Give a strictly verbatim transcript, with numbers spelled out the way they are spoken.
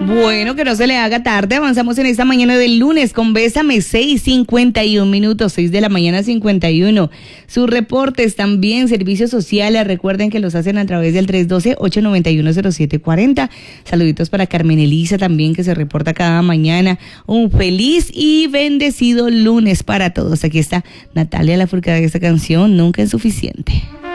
Bueno, que no se le haga tarde. Avanzamos en esta mañana del lunes con Bésame, seis cincuenta y un minutos, seis de la mañana cincuenta y uno. Sus reportes también, servicios sociales, recuerden que los hacen a través del tres uno dos, ocho nueve uno, cero siete cuatro cero. Saluditos para Carmen Elisa también, que se reporta cada mañana. Un feliz y bendecido lunes para todos. Aquí está Natalia Lafourcade de esta canción, Nunca es suficiente.